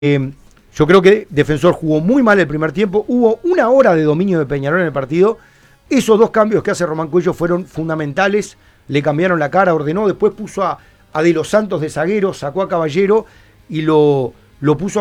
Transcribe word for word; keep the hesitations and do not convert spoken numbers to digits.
Eh, yo creo que Defensor jugó muy mal el primer tiempo. Hubo una hora de dominio de Peñarol en el partido. Esos dos cambios que hace Román Cuello fueron fundamentales. Le cambiaron la cara, ordenó. Después puso a, a De los Santos de zaguero, sacó a Caballero y lo, lo puso a